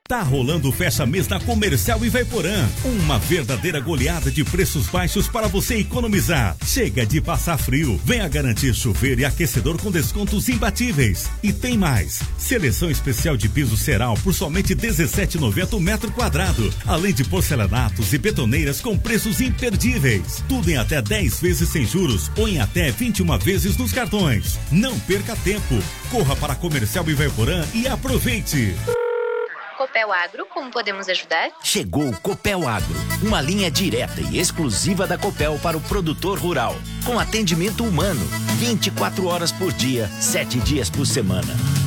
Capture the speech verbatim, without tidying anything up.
Tá rolando o fecha-mês na Comercial Ivaiporã. Uma verdadeira goleada de preços baixos para você economizar. Chega de passar frio. Venha garantir chuveiro e aquecedor com descontos imbatíveis. E tem mais. Seleção especial de piso Ceral por somente dezessete reais e noventa centavos o metro quadrado. Além de porcelanatos e betoneiras com preços imperdíveis. Tudo em até dez vezes sem juros ou em até vinte e uma vezes nos cartões. Não perca tempo. Corra para a Comercial Ivaiporã e aproveite. Copel Agro, como podemos ajudar? Chegou o Copel Agro, uma linha direta e exclusiva da Copel para o produtor rural, com atendimento humano, vinte e quatro horas por dia, sete dias por semana.